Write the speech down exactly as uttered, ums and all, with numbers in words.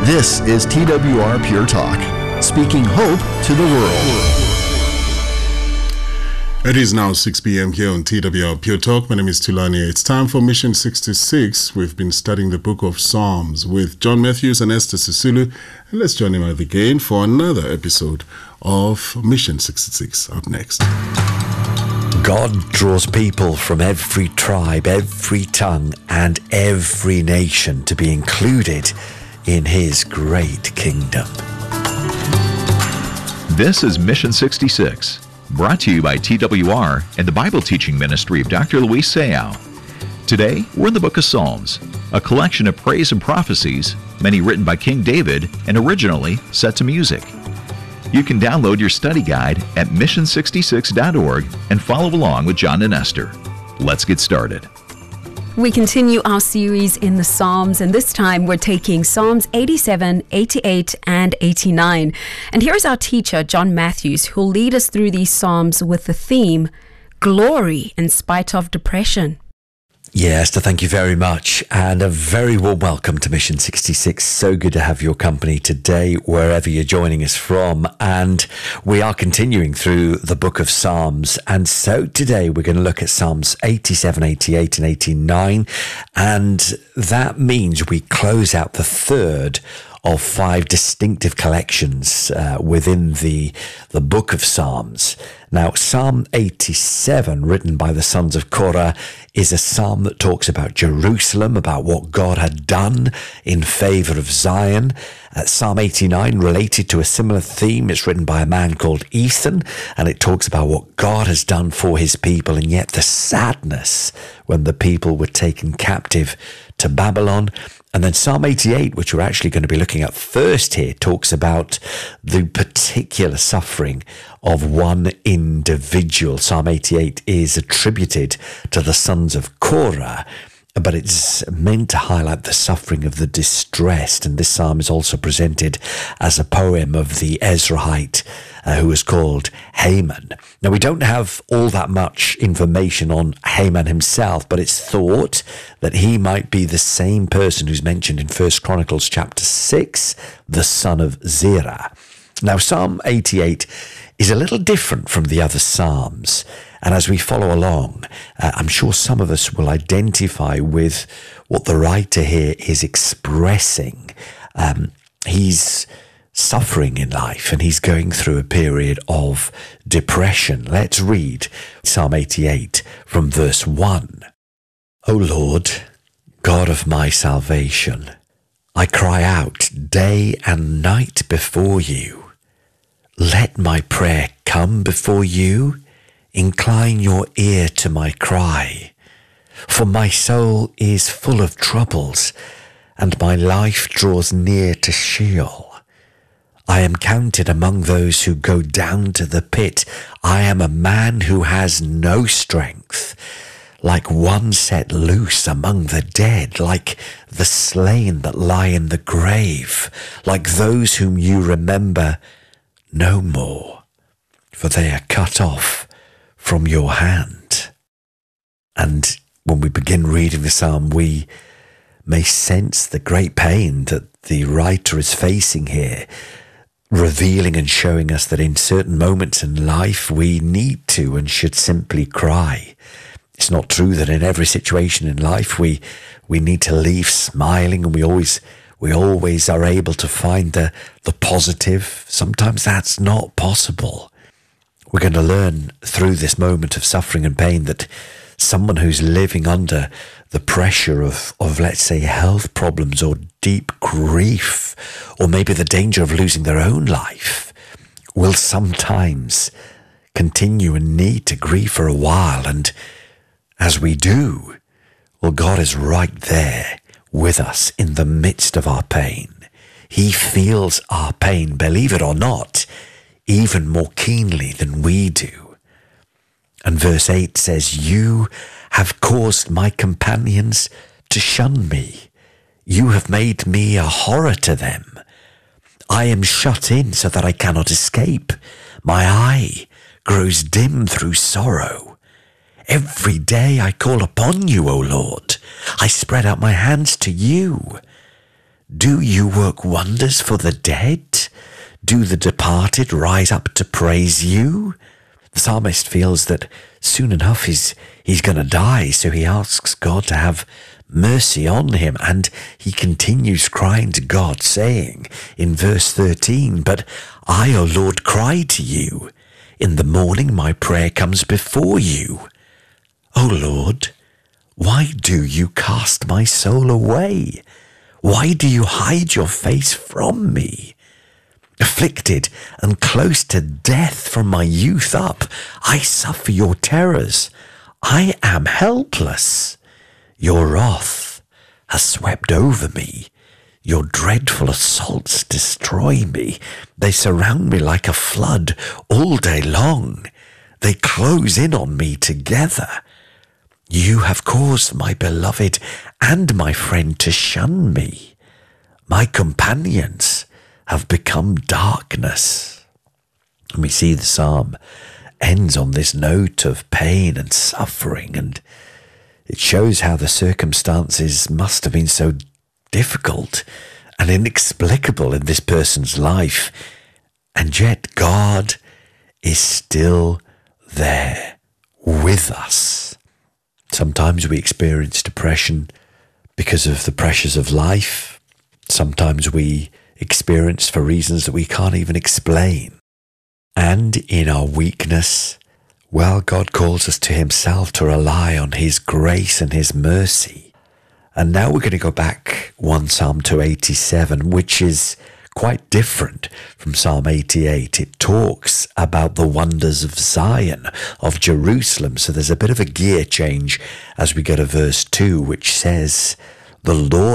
This is T W R Pure Talk, speaking hope to the world. It is now six p.m. here on T W R Pure Talk. My name is Tulani. It's time for Mission sixty-six. We've been studying the book of Psalms with John Matthews and Esther Sisulu. And let's join him again for another episode of Mission sixty-six. Up next. God draws people from every tribe, every tongue, and every nation to be included in his great kingdom. This is Mission sixty-six, brought to you by T W R and the Bible teaching ministry of Doctor Luis Sayao. Today, we're in the book of Psalms, a collection of praise and prophecies, many written by King David and originally set to music. You can download your study guide at mission sixty-six dot org and follow along with John and Esther. Let's get started. We continue our series in the Psalms, and this time we're taking Psalms eighty-seven, eighty-eight, and eighty-nine. And here's our teacher, John Matthews, who'll lead us through these Psalms with the theme, Glory in Spite of Depression. Yes, to thank you very much, and a very warm welcome to Mission sixty-six. So good to have your company today, wherever you're joining us from. And we are continuing through the book of Psalms. And so today we're going to look at Psalms eighty-seven, eighty-eight, and eighty-nine. And that means we close out the third of five distinctive collections uh, within the the book of Psalms. Now, Psalm eighty-seven, written by the sons of Korah, is a psalm that talks about Jerusalem, about what God had done in favor of Zion. Uh, Psalm eighty-nine, related to a similar theme, it's written by a man called Ethan, and it talks about what God has done for his people, and yet the sadness when the people were taken captive to Babylon. And then Psalm eighty-eight, which we're actually going to be looking at first here, talks about the particular suffering of one individual. Psalm eighty-eight is attributed to the sons of Korah, but it's meant to highlight the suffering of the distressed. And this psalm is also presented as a poem of the Ezrahite uh, who is called Haman. Now, we don't have all that much information on Haman himself, but it's thought that he might be the same person who's mentioned in First Chronicles chapter six, the son of Zerah. Now, Psalm eighty-eight is a little different from the other psalms. And as we follow along, uh, I'm sure some of us will identify with what the writer here is expressing. Um, he's suffering in life and he's going through a period of depression. Let's read Psalm eighty-eight from verse one. O Lord, God of my salvation, I cry out day and night before you. Let my prayer come before you. Incline your ear to my cry. For my soul is full of troubles, and my life draws near to Sheol. I am counted among those who go down to the pit. I am a man who has no strength, like one set loose among the dead, like the slain that lie in the grave, like those whom you remember no more, for they are cut off from your hand. And when we begin reading the psalm, we may sense the great pain that the writer is facing here, revealing and showing us that in certain moments in life we need to and should simply cry. It's not true that in every situation in life we we need to leave smiling and we always we always are able to find the the positive. Sometimes that's not possible. We're going to learn through this moment of suffering and pain that someone who's living under the pressure of, of, let's say, health problems or deep grief, or maybe the danger of losing their own life, will sometimes continue and need to grieve for a while. And as we do, well, God is right there with us in the midst of our pain. He feels our pain, believe it or not, even more keenly than we do. And verse eight says, you have caused my companions to shun me. You have made me a horror to them. I am shut in so that I cannot escape. My eye grows dim through sorrow. Every day I call upon you, O Lord. I spread out my hands to you. Do you work wonders for the dead? Do the departed rise up to praise you? The psalmist feels that soon enough he's, he's going to die, so he asks God to have mercy on him, and he continues crying to God, saying in verse thirteen, "But I, O Lord, cry to you. In the morning my prayer comes before you. O Lord, why do you cast my soul away? Why do you hide your face from me? Afflicted and close to death from my youth up, I suffer your terrors. I am helpless. Your wrath has swept over me. Your dreadful assaults destroy me. They surround me like a flood all day long. They close in on me together. You have caused my beloved and my friend to shun me. My companions have become darkness." And we see the psalm ends on this note of pain and suffering, and it shows how the circumstances must have been so difficult and inexplicable in this person's life, and yet God is still there with us. Sometimes we experience depression because of the pressures of life. Sometimes we experience for reasons that we can't even explain. And in our weakness, well, God calls us to himself to rely on his grace and his mercy. And now we're going to go back one Psalm to eighty-seven, which is quite different from Psalm eighty-eight. It talks about the wonders of Zion, of Jerusalem. So there's a bit of a gear change as we go to verse two, which says, "The Lord